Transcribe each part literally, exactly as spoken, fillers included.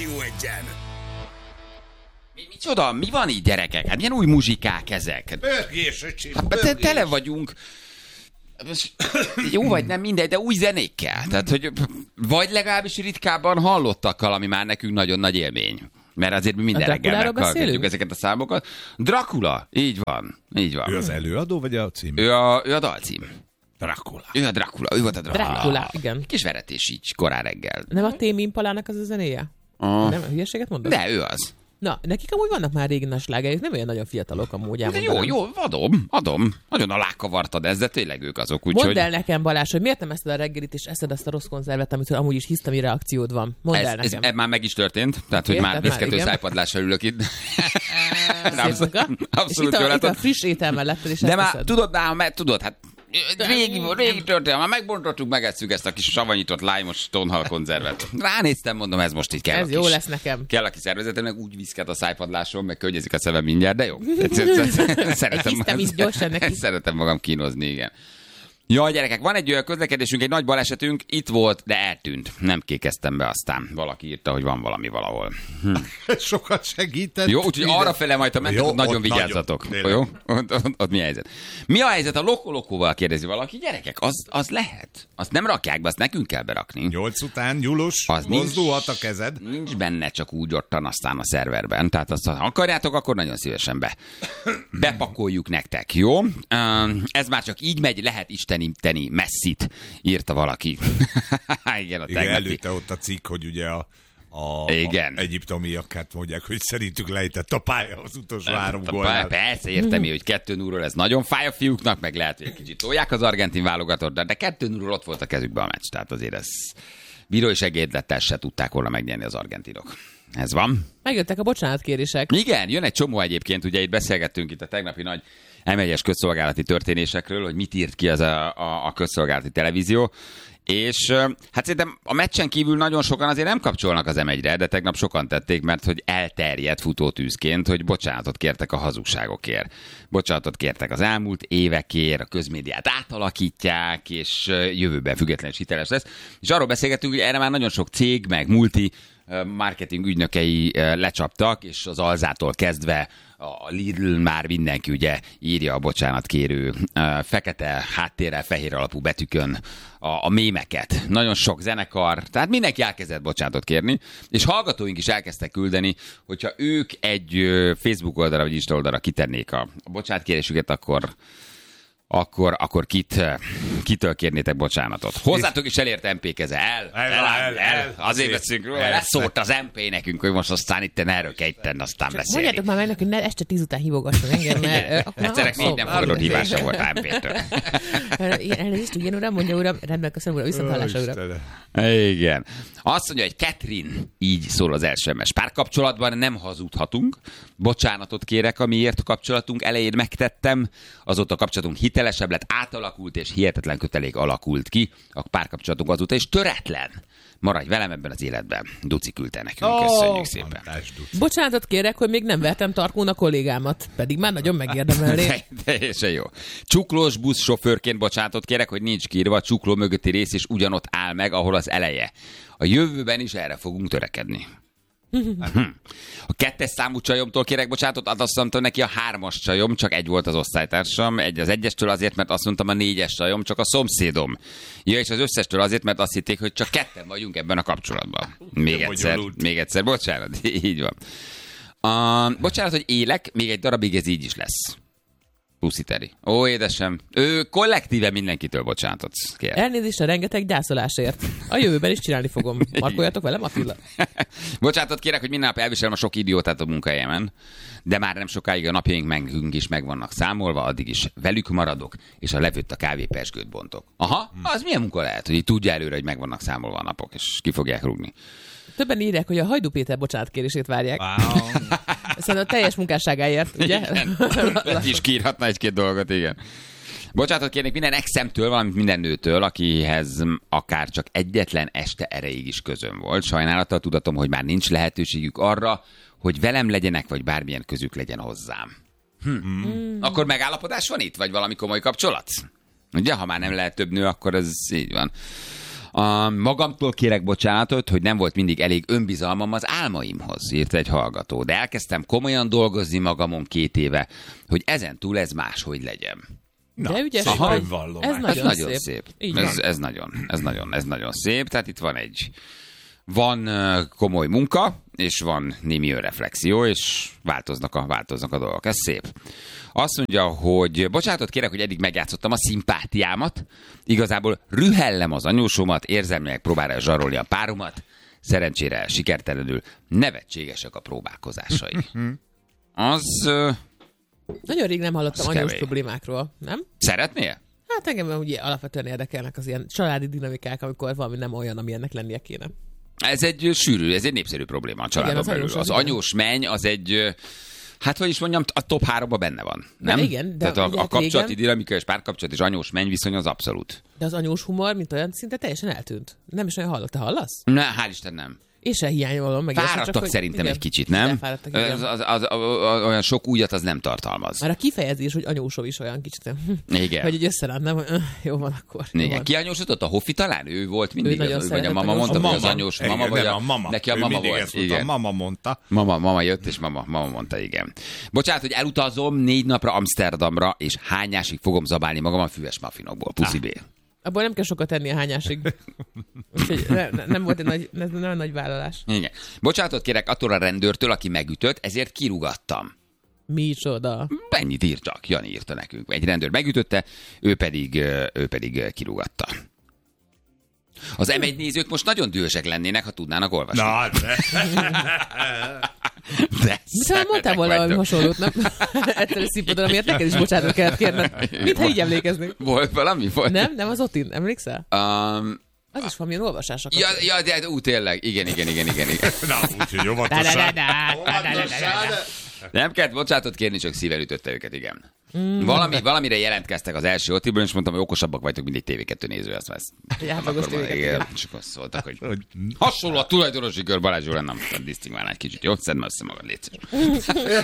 Rádió Egyen. Mi, micsoda? Mi van így, gyerekek? Hát milyen új muzsikák ezek? Pörgés, öcsém, Hát te, tele vagyunk. Jó vagy nem mindegy, de új zenékkel. Tehát, hogy vagy legalábbis ritkábban hallottakkal, ami már nekünk nagyon nagy élmény. Mert azért mi minden reggel meghallgatjuk ezeket a számokat. Dracula, így van, így van. Ő az előadó, vagy a cím? Ő a, ő a dalcím. Dracula. Ő a Dracula, ő volt a Dracula. Dracula, igen. Kis veretés így korán reggel. Nem a Tame Impalának az a zenéje? Ah. Nem, hülyeséget mondod? De ő az. Na, nekik amúgy vannak már régi nagy slágerek, nem olyan nagyon fiatalok amúgy. De jó, jó, adom, adom. Nagyon alákavartad ezt, de tényleg ők azok. Úgy, Mondd hogy... el nekem, Balázs, hogy miért nem eszed a reggelit, és eszed azt a rossz konzervet, amitől amúgy is hisztemi reakciód van. Mondd ez, el nekem. Ez, ez már meg is történt, tehát hogy Érted már már, viszkető igen. szájpadlással ülök itt. Abszolút, abszolút és jól itt a, itt látod. a friss étel mellett is De már eszed. tudod, már, mert tudod, hát régi, régi történet, már megbontottuk, megesszük ezt a kis savanyított lájmos tonhal konzervet. Ránéztem, mondom, ez most így kell. Ez a jó kis, lesz nekem. Kell a kis szervezetem, meg úgy viszket a szájpadláson, meg könnyezik a szemem mindjárt, de jó. Szeretem, Hisztem is gyorsan neki. szeretem magam kínozni, igen. Jaj, gyerekek, van egy olyan közlekedésünk, egy nagy balesetünk, itt volt, de eltűnt. Nem kékeztem be aztán. Valaki írta, hogy van valami valahol. Hm. Sokat segített. Jó, úgyhogy arra fele majd, ha mentek, ott nagyon vigyázzatok. Nagyon, Jó? Ott, ott, ott mi a helyzet? Mi a helyzet a lokolokóval, kérdezi valaki? Gyerekek, az, az lehet. Azt nem rakják be, azt nekünk kell berakni. Nyolc után, Gyulus, Az nincs- mozdulhat a kezed. Nincs benne csak úgy ottan aztán a szerverben. Tehát azt, ha akarjátok, akkor nagyon szívesen be. Bepakoljuk nektek, jó? Um, ez már csak így megy, lehet isteníteni messzit, írta valaki. Igen, a Igen, tegnapi. előtte ott a cikk, hogy ugye a, a, Igen. a egyiptomiakat mondják, hogy szerintük lejtett a pálya az utolsó három A gólnál. pálya, persze, értem, hogy kettő nullról ez nagyon fáj a fiúknak, meg lehet, hogy egy kicsit tolják az argentin válogatott, de kettő nullról ott volt a kezükben a meccs, tehát azért ez bírói segédlettel se tudták volna megnyerni az argentinok. Ez van. Megjöttek a bocsánatkérések. Igen, jön egy csomó egyébként, ugye itt beszélgettünk itt a tegnapi nagy em egyes közszolgálati történésekről, hogy mit írt ki az a, a, a közszolgálati televízió, és hát szerintem a meccsen kívül nagyon sokan azért nem kapcsolnak az em egyre, de tegnap sokan tették, mert hogy elterjedt futótűzként, hogy bocsánatot kértek a hazugságokért. Bocsánatot kértek az elmúlt évekért, a közmédiát átalakítják, és jövőben független és hiteles lesz. És arról beszélgettünk, hogy erre már nagyon sok cég, meg multi marketing ügynökei lecsaptak, és az Alzától kezdve a Lidl már mindenki ugye írja a bocsánatkérő fekete háttérrel, fehér alapú betűkön a, a mémeket. Nagyon sok zenekar, tehát mindenki elkezdett bocsánatot kérni, és hallgatóink is elkezdtek küldeni, hogyha ők egy Facebook oldalra vagy Insta oldalra kitennék a, a bocsánatkérésüket, akkor akkor, akkor kit, kitől kérnétek bocsánatot? Hozzátok is elért em pé keze. El, el, el, el, el. Azért beszélünk róla. Leszólt az em pé nekünk, hogy most aztán itten erről kell itten, aztán beszélni. Mondjátok már meg, hogy ne este tíz után hívogasson engem, mert... akkor Egyszerek már- négy nem fogadott hívása volt em pé-től. Elnézést, igen, uram, mondja uram, rendben, köszönöm, uram, viszont hallásra, uram. Istenem. Igen. Azt mondja, hogy Catherine, így szól az első em es. Párkapcsolatban nem hazudhatunk. Bocsánatot kérek, amiért a kapcsolatunk elején megtettem. Azóta a kapcsolatunk hitelesebb lett, átalakult, és hihetetlen kötelék alakult ki. A párkapcsolatunk azóta is töretlen. Maradj velem ebben az életben. Duci küldte nekünk. Köszönjük szépen. Fantás, Duci. Bocsánatot kérek, hogy még nem vertem tarkón a kollégámat, pedig már nagyon megérdemelné. De- Teljesen jó. Csuklós buszsofőrként bocsánatot kérek, hogy nincs kiírva, a csukló mögötti rész is ugyanott áll meg, ahol az eleje. A jövőben is erre fogunk törekedni. A kettes számú csajomtól kérek bocsánatot, azt mondtam neki a hármas csajom, csak egy volt az osztálytársam, egy az egyestől azért, mert azt mondtam a négyes csajom, csak a szomszédom. Ja, és az összestől azért, mert azt hitték, hogy csak ketten vagyunk ebben a kapcsolatban. Még De egyszer, bonyolult. még egyszer, bocsánat, így van. Uh, bocsánat, hogy élek, még egy darabig ez így is lesz. Puszi Teri. Ó, édesem. Ő kollektíve mindenkitől bocsánatot kér. Elnézést a rengeteg gyászolásért. A jövőben is csinálni fogom. Markoljatok velem, Attila? Bocsánatot kérek, hogy minden nap elviselem a sok idiótát a munkahelyemen, de már nem sokáig a napjaink megünk is meg vannak számolva, addig is velük maradok, és a levőtt a kávépezsgőt bontok. Aha, az milyen munka lehet, hogy így tudja előre, hogy meg vannak számolva a napok, és ki fogják rúgni. Többen írják, hogy a Hajdú Péter bocsánatkérését várják. Wow. Szerintem a teljes munkásságáért, ugye? Ki is kiírhatna egy-két dolgot, igen. Bocsánatot kérnék minden exemtől, valamint minden nőtől, akihez akár csak egyetlen este erejéig is közöm volt. Sajnálattal tudatom, hogy már nincs lehetőségük arra, hogy velem legyenek, vagy bármilyen közük legyen hozzám. Hm. Mm. Akkor megállapodás van itt? Vagy valami komoly kapcsolat? Ugye, ha már nem lehet több nő, akkor ez így van. A magamtól kérek bocsánatot, hogy nem volt mindig elég önbizalmam az álmaimhoz, írt egy hallgató. De elkezdtem komolyan dolgozni magamon két éve, hogy ezen túl ez máshogy legyen. Na, de ügyes szép vagy. önvallomás. Ez nagyon, Ez nagyon szép. szép. Így Ez, van. ez, nagyon, ez, nagyon, ez nagyon szép. Tehát itt van egy van uh, komoly munka, és van némi önreflexió, és változnak a, változnak a dolgok. Ez szép. Azt mondja, hogy bocsánatot kérek, hogy eddig megjátszottam a szimpátiámat. Igazából rühellem az anyósomat, érzelmileg próbálja zsarolni a páromat. Szerencsére sikertelenül nevetségesek a próbálkozásai. Az... Uh, Nagyon rég nem hallottam Az anyós kemény. problémákról, nem? szeretnél? Hát engem ugye alapvetően érdekelnek az ilyen családi dinamikák, amikor valami nem olyan, ami ennek lennie kéne. Ez egy ö, sűrű, ez egy népszerű probléma a családon az belül. anyós, Az az igen. anyós menny az egy, ö, hát hogy is mondjam, a top háromban benne van, nem? De igen, de Tehát a, ugye a hát kapcsolati régen- dinamika és párkapcsolat és anyós menny viszony az abszolút. De az anyós humor, mint olyan, szinte teljesen eltűnt. Nem is olyan hallott. Te hallasz? Ne, hál' Isten nem. És se hiányolom, meg ilyesmi, Fáradtak csak, hogy- szerintem igen, egy kicsit, nem? elfáradtak, igen. Az, az, az, az, az, olyan sok újat az nem tartalmaz. Már a kifejezés, hogy anyósov is olyan kicsit. Igen. Hogy egy összeránt, nem? Öh, jó van akkor. Jó Igen. van. Ki anyósodott? A Hoffi talán? Ő volt mindig? nagyon Az, vagy a szeretett mama anyós. mondta, A hogy az mama. anyós Igen, mama, vagy nem, a, a mama. neki a Ő mama mindig volt. ezt mondta, Igen. a mama mondta. Mama, mama jött, és mama, mama mondta, igen. Bocsánat, hogy elutazom négy napra Amsterdamra, és hányásig fogom zabálni magam a füves muffinokból. Puszi B. Abból nem kell sokat tenni a hányásig. Úgyhogy ne, ne, nem volt egy nagy, ne, nem nagy vállalás. Igen. Bocsánatot kérek attól a rendőrtől, aki megütött, ezért kirúgattam. Micsoda. Ennyit írt csak, Jani írta nekünk. Egy rendőr megütötte, ő pedig, ö, ő pedig kirúgatta. Az em egy nézők most nagyon dühösek lennének, ha tudnának olvasni. Na, de. De Szóval mondtál volna valami hasonlót, nem? Egyszerű színpadon, amiért neked is bocsánatot kellett kérned. Mintha így emlékeznék. Volt valami? Volt? Nem? Nem az Otin? Emlékszel? Um, Az is valamilyen olvasásokat. ja, ja, de ú, tényleg. Igen, igen, igen, igen, igen. Na, úgyhogy Da, da, da, óvatosan. da, da, da, da, da, da. Nem kellett bocsánatot kérni, csak szívvel ütötte őket, igen. Mm. Valami, valamire jelentkeztek az első Otiból, és mondtam, hogy okosabbak vagytok, mint egy té vé kettő néző, azt vesz. Egy átlagos Akkor már, té vé kettő. igen, csak azt szóltak, hogy hasonló a tulajdonosi kör, Balázs Zsórán, nem tudom, disztingválni egy kicsit, jó? Szedd össze magad, légy szíves.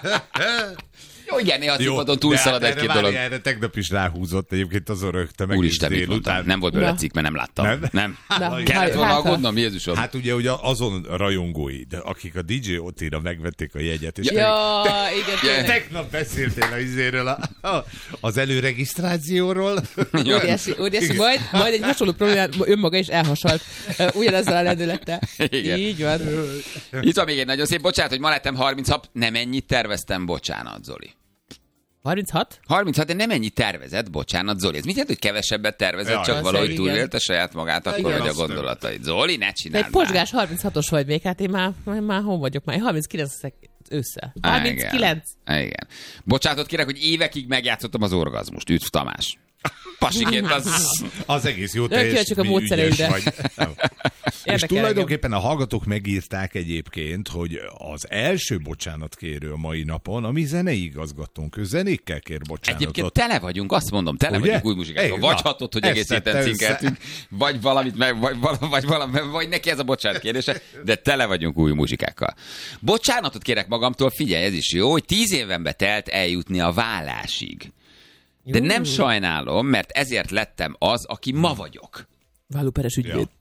Jó, igen, néha színpadon túlszalad de hát egy-két erre dolog. várj, erre tegnap is ráhúzott, egyébként azon rögtem egész Úristen, mit mondtam? délután. Nem volt belőle Na. cikk, mert nem láttam. Nem? Nem? Na, Kellett volna hát, ha- aggódnom, Jézusom. Hát ugye, ugye azon rajongóid, akik a dé dzsé Otira megvették a jegyet, és Ja, igen, tényleg. tegnap beszéltél a izéről, a, a, az előregisztrációról. Ja. Óriási, óriási. Majd, majd egy hasonló problémát önmaga is elhasalt uh, ugyanezzel a lendülettel. Igen. Így van. Itt van még egy nagyon szép, bocsánat, hogy ma lettem harminchat, nem ennyit terveztem, bocsánat, Zoli. harminchat? harminchat, de nem ennyit tervezett, bocsánat, Zoli. Ez mit jelent, hogy kevesebbet tervezett, Jaj, csak az valahogy igen. túlélte saját magát, akkor Igen. vagy a Azt nem. gondolatait. Zoli, ne Te csináld egy posgás harminchatos vagy még, hát én már, már, már hol vagyok már? Én harminckilenc leszek ősszel. Á, harminckilenc. Igen. Igen. Bocsánatot kérek, hogy évekig megjátszottam az orgazmust. Üdv Tamás. Pasiként az... Az egész jó Nagyon kíváncsiak a teljesítmény, ügyes módszereidre. vagy. Nem. És Érdekel tulajdonképpen a hallgatók megírták egyébként, hogy az első bocsánatkérő a mai napon a mi zenei igazgatónk, ő zenékkel kér bocsánatot. Egyébként tele vagyunk, azt mondom, tele Ugye? vagyunk új muzsikákkal. Ej, Vagy na, hatod, hogy ezt egész héten tette cinkeltünk, vagy valamit meg, vagy, vagy, vagy, valami, vagy neki ez a bocsánat kérdése, de tele vagyunk új muzsikákkal. Bocsánatot kérek magamtól, figyelj, ez is jó, hogy tíz évenbe telt eljutni a vállásig. De nem sajnálom, mert ezért lettem az, aki ma vagyok. Vállóperes ügyvéd. Ja.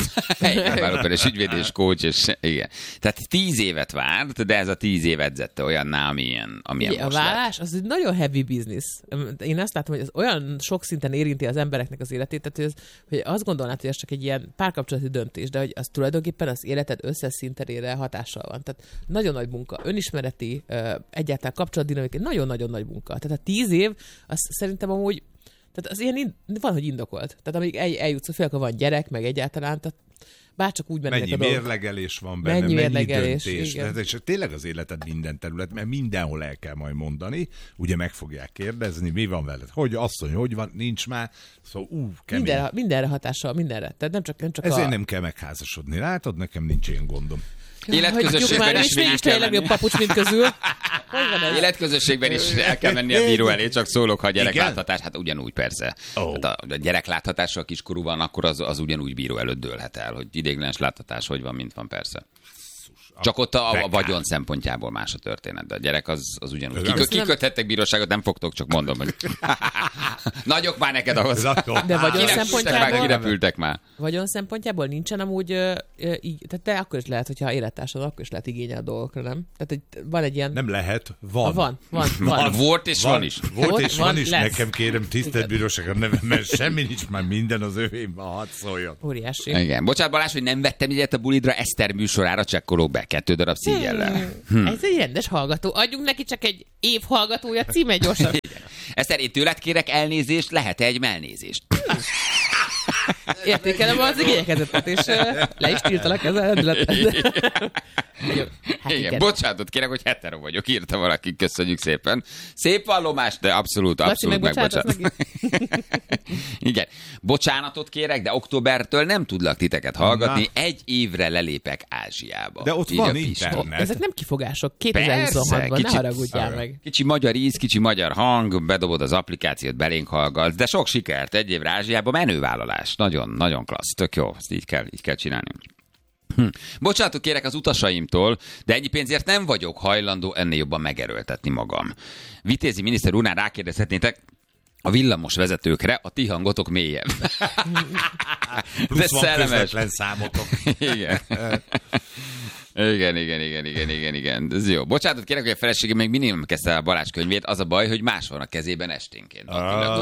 Igen, vállóperes ügyvéd és coach, és igen. Tehát tíz évet várt, de ez a tíz év edzette olyanná, amilyen, amilyen Ugye, a most lett. vállás az egy nagyon heavy business. Én azt látom, hogy ez olyan sok szinten érinti az embereknek az életét, tehát hogy, ez, hogy azt gondolnád, hogy ez csak egy ilyen párkapcsolati döntés, de hogy az tulajdonképpen az életed összes szinterére hatással van. Tehát nagyon nagy munka, önismereti, egyáltalán kapcsolatdinamikai, nagyon-nagyon nagy munka. Tehát a tíz év, az szerintem amúgy tehát az ilyen, ind- van, hogy indokolt. Tehát amíg el, eljutsz, fél, akkor van gyerek, meg egyáltalán, tehát bárcsak úgy mennek Mennyi a dolgok. mérlegelés van benne, Mennyi mennyi, mérlegelés, döntés. igen. Tehát, és tényleg az életed minden terület, mert mindenhol el kell majd mondani, ugye meg fogják kérdezni, mi van veled, hogy asszony, hogy van, nincs már, szóval ú, kemény. Mindenre, mindenre hatással, mindenre. Tehát nem csak, nem csak Ezért a... nem kell megházasodni, látod, nekem nincs ilyen gondom. Életközösségben Hogy is és végig mégis kell te a legjobb menni. papucs mind közül. Hogy van ez? Életközösségben is el kell menni a bíró elé, csak szólok, ha a gyerekláthatás, hát ugyanúgy persze. Ó. Tehát a, a gyerekláthatással kiskorú van, akkor az, az ugyanúgy bíró előtt dőlhet el, hogy ideiglenes láthatás hogy van, mint van persze. Csak ott a, a Bekár. vagyon szempontjából más a történet, de a gyerek az, az ugyanúgy. Kikö, nem- kiköthettek bíróságot, nem fogtok, csak mondom, hogy nagyok már neked ahhoz. De vagyon Kirepültek szempontjából- már, kirepültek már. Vagyon szempontjából nincsen amúgy, ö, ö, így, tehát te akkor is lehet, hogyha élettársad, akkor is lehet igényel a dolgokra, nem? Tehát egy, van egy ilyen... Nem lehet, van. Ha, van, van, Van, van. volt és van, van is. Volt Volt, és van, van is, lesz. nekem kérem tisztelt bíróság a nevem, mert semmi nincs, már minden az övémben, hadd szóljon. Óriási. Igen. Bocsánat, Balázs, hogy nem vettem ilyet a bulidra, Eszter műsorára csekkolok be kettő darab szígyellel. Hmm. Ez egy rendes hallgató. Adjunk neki csak egy év hallgatója címe gyorsan. Eszter, én tőled kérek elnézést, lehet egy melnézést? Értékelem az igényekezetet, és uh, le is tiltalak ezzel. Hát Igen, igen. bocsánatot kérek, hogy hetero vagyok, írta valaki, köszönjük szépen. Szép vallomás, de abszolút, Laci, abszolút megbocsátasz megbocsát. Igen, bocsánatot kérek, de októbertől nem tudlak titeket hallgatni, Na. egy évre lelépek Ázsiába. De ott Írja van Pista. internet. Ezek nem kifogások. kétezer-huszonhatban, ne haragudjál meg. Kicsi magyar íz, kicsi magyar hang, bedobod az applikációt, belénk hallgatsz, de sok sikert, egy évre Ázsiába, menővállalás. Nagyon, nagyon klassz, tök jó, ezt így kell, így kell csinálni. Hm. Bocsánatot kérek az utasaimtól, de ennyi pénzért nem vagyok hajlandó ennél jobban megerőltetni magam. Vitézi miniszter úrnál rákérdezhetnétek, a villamos vezetőkre a ti hangotok mélyebb. Plusz van szellemes. közvetlen számotok. Igen. Igen, igen, igen, igen, igen, igen. Ez jó. Bocsánatot kérek, hogy a feleségem még minimum kezdte el a Balázs könyvét, az a baj, hogy más van a kezében esténként. Attila,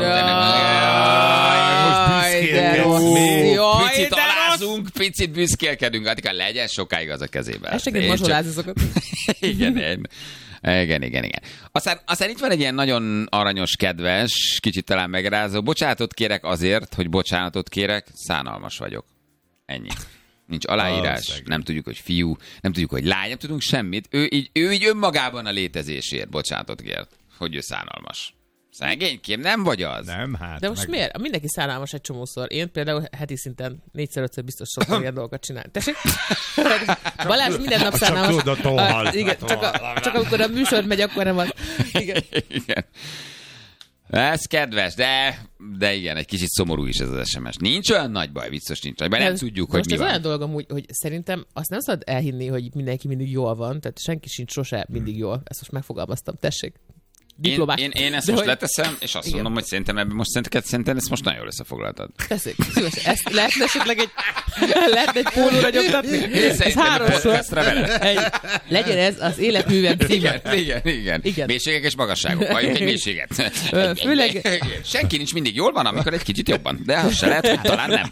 Most Jaj, de büszkélkedsz rossz. még. Jaj, Picit de rossz. alázunk, picit büszkélkedünk. Attika, legyen sokáig az a kezében. Estek egy Én csak- mazsolázizokat. igen, én- igen, igen, igen. Aztán, aztán itt van egy ilyen nagyon aranyos, kedves, kicsit talán megrázó. Bocsánatot kérek azért, hogy bocsánatot kérek, szánalmas vagyok. Ennyi. Nincs aláírás, Ah, szegény. nem tudjuk, hogy fiú, nem tudjuk, hogy lány, nem tudunk semmit. Ő így, ő így önmagában a létezésért bocsánatot kért, hogy ő szánalmas. Szegénykém, nem vagy az? Nem, hát. De most meg... miért? Mindenki szánalmas egy csomószor. Én például heti szinten négyszer-ötször biztos szoktam ilyen dolgokat csinálni. Tessék? Balázs minden nap Csak szánalmas. tudod, tohal. Ah, igen, csak, a, csak amikor a műsor megy, akkor nem az. Igen. Igen. Ez kedves, de, de igen, egy kicsit szomorú is ez az es em es. Nincs olyan nagy baj, biztos nincs nagy baj. Nem Ez- tudjuk, hogy most mi ez van. olyan dolog amúgy, hogy szerintem azt nem szabad elhinni, hogy mindenki mindig jól van, tehát senki sincs sose mindig jól. Ezt most megfogalmaztam, tessék. Diplomás. Én, én, én ezt De most hogy- leteszem, és azt Igen. mondom, hogy szerintem ebben most szerintem, szerintem ezt most nagyon jól összefoglaltad. Tessék, szívesen. Ezt lehetne esetleg egy, lehetne egy pólóra nyomtatni? Ez szerintem a háromszor. podcastra veled. Egy, legyen ez az életművem címe. Igen, igen, igen, Igen. Mélységek és magasságok. Halljunk egy mélységet. Ö, főleg- Igen. Senki nincs mindig jól van, amikor egy kicsit jobban. De az se lehet, hogy talán nem.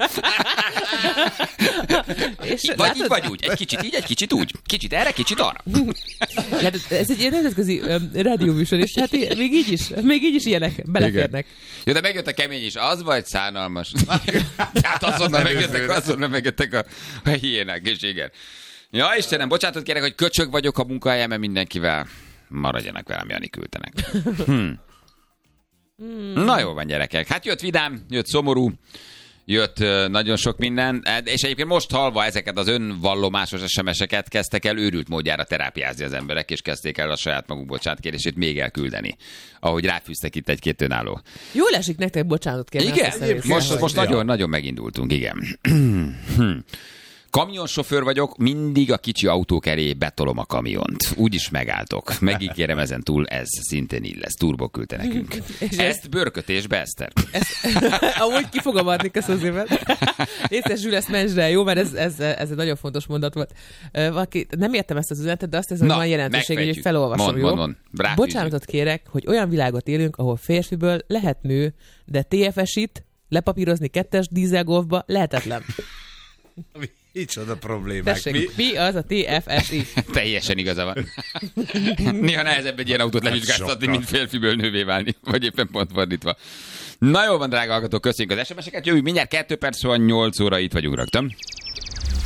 És Vagy látod, így, vagy úgy. Egy kicsit így, egy kicsit úgy. Kicsit erre, kicsit arra. hát ez egy ilyen nemzetközi um, rádióműsor, és hát í- még így is, még így is ilyenek beleférnek. Jó, de megjött a kemény is. Az vagy szánalmas. Tehát azonnal megjöttek, azonnal megjöttek a, a hiénák, és igen. Ja, Istenem, bocsánatot kérek, hogy köcsög vagyok a munkahelyemen mindenkivel. Maradjanak velem, Jani küldtenek. Hm. Na jó van, gyerekek. Hát jött vidám, jött szomorú, jött uh, nagyon sok minden, és egyébként most halva ezeket az önvallomásos es em es-eket kezdtek el őrült módjára terápiázni az emberek, és kezdték el a saját maguk bocsánatkérését még elküldeni. Ahogy ráfűztek itt egy-két önálló. Jól esik nektek bocsánatot kérni. azt Igen, hiszem észre, most, hogy- most Ja. nagyon, nagyon megindultunk, igen. Kamionsofőr vagyok, mindig a kicsi autók elé betolom a kamiont. Úgyis megálltok. Megígérem, ezen túl ez szintén így lesz. Turbo küldte nekünk. És Ezt bőrkötésbe, Eszter. Amúgy ki fogom adni, köszönöm szépen. Észesül ezt mensre, jó, mert ez, ez, ez egy nagyon fontos mondat volt. Ö, Valaki, nem értem ezt az üzenetet, de azt hiszem, hogy Na, van jelentőség, hogy megfejtjük. felolvasom, Mond, jó? mond, mond. Ráfűzzük. Bocsánatot kérek, hogy olyan világot élünk, ahol férfiből lehet nő, de té ef es-it lepapírozni kettes dízelgolfba lehetetlen. Micsoda problémák. Tessék, Mi? mi az a té ef es-i? Teljesen igaza van. Néha nehezebb egy ilyen autót levizsgáztatni, sokkal. mint férfiből nővé válni, vagy éppen pont fordítva. Na jó van, drága hallgatók, köszönjük az es em es-eket, jövünk mindjárt kettő perc, szóval nyolc óra itt vagyunk rögtön.